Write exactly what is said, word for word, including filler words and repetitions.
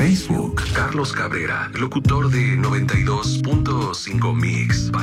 Facebook, Carlos Cabrera, locutor de noventa y dos punto cinco Mix.